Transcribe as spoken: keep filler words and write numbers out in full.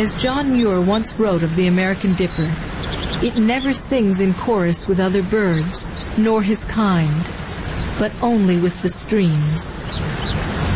As John Muir once wrote of the American dipper, it never sings in chorus with other birds, nor his kind, but only with the streams.